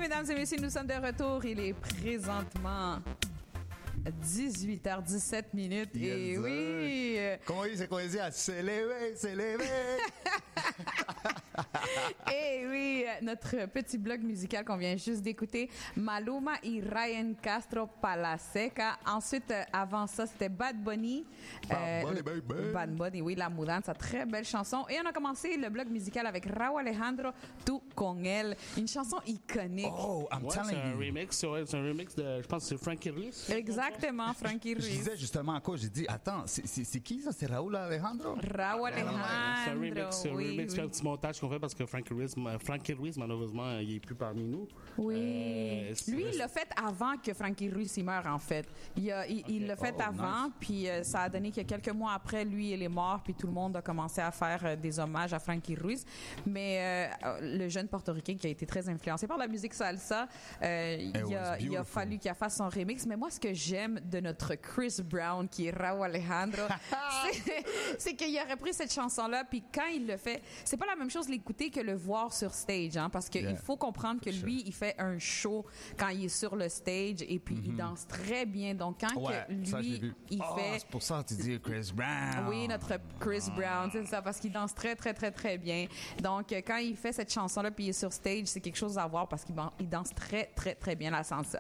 mesdames et messieurs, nous sommes de retour. Il est présentement 18h17 minutes. Yes, et oui. Como dice, se leve. Et oui, notre petit blog musical qu'on vient juste d'écouter, Maluma et Ryan Castro Palaseca. Ensuite, avant ça, c'était Bad Bunny. Bad Bunny, baby. Bad Bunny, oui, La Mudanza, très belle chanson. Et on a commencé le blog musical avec Rauw Alejandro, Tu Con Elle, une chanson iconique. Oh, I'm C'est telling un you. remix, ouais, c'est un remix de, je pense que c'est Frankie Ruiz. Exactement, Frankie Je Ruiz. disais justement à quoi? J'ai dit, attends, c'est qui ça? C'est Raúl Alejandro? Rauw Alejandro, C'est un remix, c'est un oui, remix, oui. c'est un petit montage qu'on fait parce que Frankie Ruiz, malheureusement, il est plus parmi nous. Oui. C'est- Lui, il l'a fait avant que Frankie Ruiz il meure, en fait. Il l'a fait Oh, avant, nice. puis ça a donné que quelques mois après, lui, il est mort, puis tout le monde a commencé à faire des hommages à Frankie Ruiz. Mais le jeune portoricain qui a été très influencé par la musique salsa, il a beautiful. fallu qu'il fasse son remix. Mais moi, ce que j'aime de notre Chris Brown, qui est Rauw Alejandro, c'est qu'il aurait pris cette chanson-là, puis quand il le fait, c'est pas la même chose l'écouter que le voir sur stage, hein, parce qu'il Yeah. faut comprendre que For lui, il fait un show quand il est sur le stage et puis il danse très bien. Donc quand Ouais, que ça, j'ai lui, vu. il Oh, fait... c'est pour ça que tu dis Chris Brown. Oui, notre Chris Brown, c'est ça, parce qu'il danse très, très, très, très bien. Donc, quand il fait cette chanson-là puis il est sur stage, c'est quelque chose à voir parce qu'il danse très, très, très bien la salsa.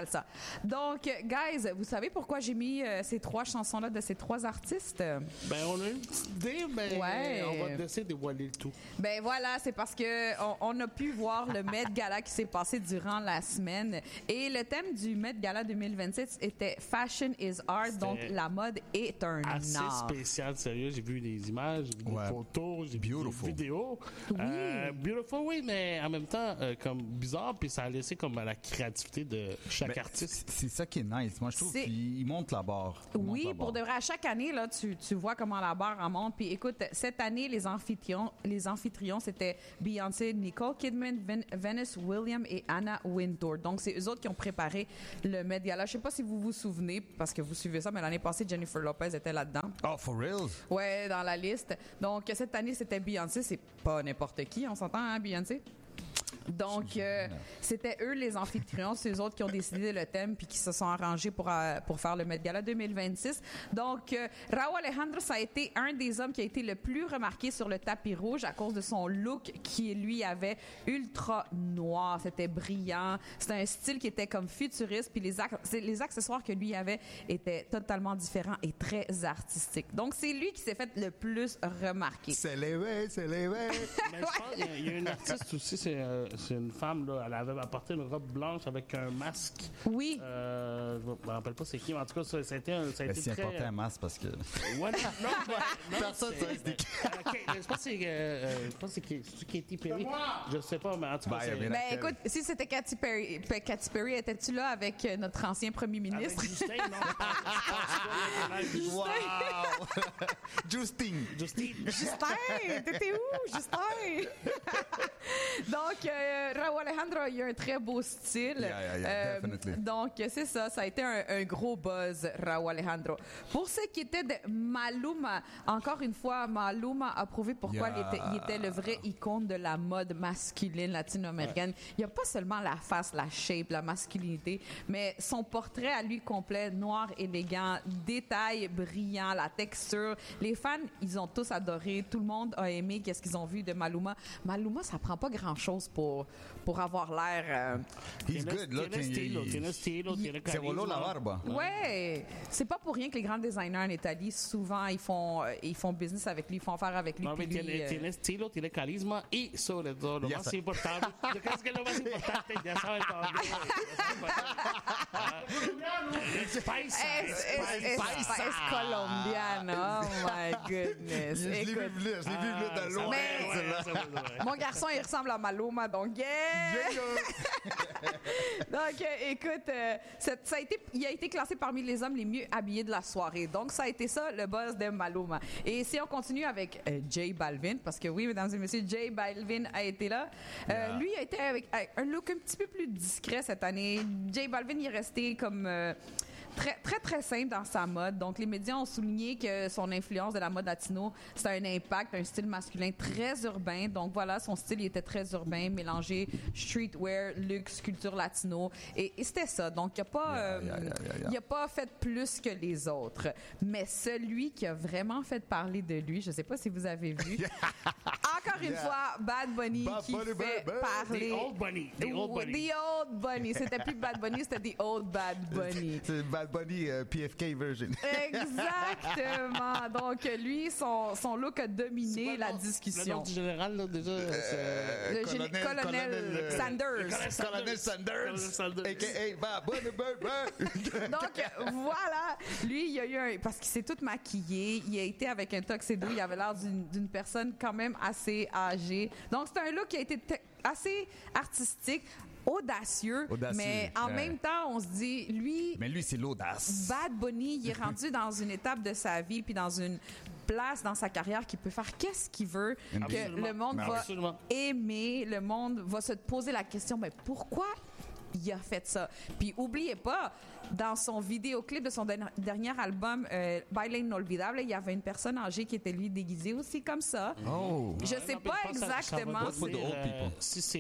Donc, guys, vous savez pourquoi j'ai mis ces trois chansons-là de ces trois artistes? Ben, on a une petite idée, mais Ouais. on va essayer de dévoiler le tout. Ben voilà, c'est parce que on a pu voir le Met Gala qui s'est passé durant la semaine et le thème du Met Gala 2026 était Fashion is Art, donc la mode est un Assez art. spécial, sérieux. J'ai vu des images, j'ai vu des Ouais. photos, j'ai vu des Beautiful. vidéos. Oui. Beautiful, oui, mais en même temps, comme bizarre, puis ça a laissé comme à la créativité de chaque Ben, artiste. c'est ça qui est nice. Moi, je trouve C'est- qu'il monte la barre. Il monte Oui, la pour barre. de vrai, à chaque année, là, tu vois comment la barre en monte. Puis écoute, cette année, les anfitrions, c'était Beyoncé, Nicole Kidman, Venus Williams et Anna Wintour. Donc, c'est eux autres qui ont préparé le Met Gala. Je sais pas si vous vous souvenez, parce que vous suivez ça, mais l'année passée, Jennifer Lopez était là-dedans. Oh, for real? Ouais, dans la liste. Donc, cette année, c'était Beyoncé. C'est pas n'importe qui, on s'entend, hein, Beyoncé? Donc, c'était eux les anfitrions, c'est eux autres qui ont décidé le thème puis qui se sont arrangés pour faire le Met Gala 2026. Donc, Rauw Alejandro, ça a été un des hommes qui a été le plus remarqué sur le tapis rouge à cause de son look qui, lui, avait ultra noir. C'était brillant. C'était un style qui était comme futuriste puis les accessoires que lui avait étaient totalement différents et très artistiques. Donc, c'est lui qui s'est fait le plus remarquer. C'est levé. Mais je pense qu'il y a une artiste aussi, c'est une femme, là, elle avait apporté une robe blanche avec un masque. Oui. Je me rappelle pas c'est qui, mais en tout cas, ça a été Ben, c'est très... important un masque parce que. Ouais, non, Personne c'est- sait c'est qui. Ok, je pense que c'est Katy Perry. Je sais pas, mais en tout cas, Ben, c'est... il y avait Ben laquelle? écoute, si c'était Katy Perry, étais-tu là avec notre ancien premier Avec ministre? Justin, non? Wow! Justine! Justine. Justin, t'étais où, Justin? Donc, Rauw Alejandro, il a un très beau style. Yeah, definitely. Donc, c'est ça, ça a été un gros buzz, Rauw Alejandro. Pour ce qui était de Maluma, encore une fois, Maluma a prouvé pourquoi il était le vrai icône de la mode masculine latino-américaine. Il n'y a pas seulement la face, la shape, la masculinité, mais son portrait à lui complet, noir, élégant, détails brillants, la texture. Les fans, ils ont tous adoré. Tout le monde a aimé qu'est-ce qu'ils ont vu de Maluma. Maluma, ça prend pas grand-chose pour avoir l'air... He's good looking. Tiene estilo, tiene Se voló la carisma. barba. Ouais, c'est pas pour rien que les grands designers en Italie, souvent, ils font business avec lui, ils font affaire avec lui. No, puis tiene, lui, tiene estilo, tiene carisma y sobre todo lo Ya más sa- importante, yo creo que lo más importante, ya saben todo. Es paisa, es paisa. es colombiano. Oh my goodness. Je l'ai vu Écoute, venir, de loin. Mais- celle-là. mon garçon, il ressemble à Maluma, donc yeah! Donc, écoute, il a été classé parmi les hommes les mieux habillés de la soirée. Donc, ça a été ça, le buzz de Maluma. Et si on continue avec J Balvin, parce que oui, mesdames et messieurs, J Balvin a été là. Lui, il a été avec un look un petit peu plus discret cette année. J Balvin, il est resté comme... très, très, très simple dans sa mode. Donc, les médias ont souligné que son influence de la mode latino, c'était un impact, un style masculin très urbain. Donc, voilà, son style il était très urbain, mélangé streetwear, luxe, culture latino. Et c'était ça. Donc, il n'a pas fait plus que les autres. Mais celui qui a vraiment fait parler de lui, je ne sais pas si vous avez vu, encore une fois, Bad Bunny qui fait parler... The Old Bunny. The Old Bunny. C'était plus Bad Bunny, c'était The Old Bad Bunny. C'est Bad Bunny PFK version. Exactement. Donc, lui, son look a dominé la discussion. Le nom du général, là, déjà, Colonel Sanders. Colonel Sanders. A.K.A. Bad Bunny. Donc, voilà. Lui, il a eu parce qu'il s'est tout maquillé. Il a été avec un tuxedo. Il avait l'air d'une personne quand même assez âgée. Donc, c'est un look qui a été assez artistique. Audacieux, mais en même temps, on se dit, lui... Mais lui, c'est l'audace. Bad Bunny, il est rendu dans une étape de sa vie, puis dans une place dans sa carrière qu'il peut faire qu'est-ce qu'il veut, que le monde va aimer, le monde va se poser la question, mais pourquoi il a fait ça? Puis oubliez pas, dans son vidéoclip de son dernier album, Baile Inolvidable, il y avait une personne âgée qui était lui déguisée aussi comme ça. Oh. Je sais pas exactement si c'est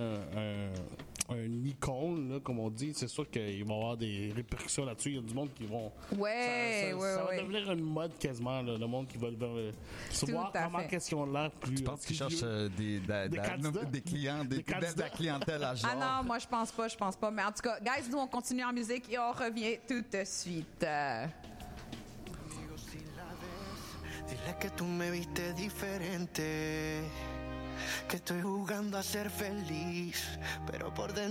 un icône, là, comme on dit, c'est sûr qu'il va y avoir des répercussions là-dessus. Il y a du monde qui vont... Ça va devenir une mode quasiment, là, le monde qui va se voir comment qu'est-ce qu'ils ont l'air plus... Tu penses qu'ils cherchent des clients, de la clientèle à genre? Ah non, moi je pense pas. Mais en tout cas, guys, nous on continue en musique et on revient tout de suite. Dile que tú me viste diferente, que estoy jugando a ser feliz, pero por dentro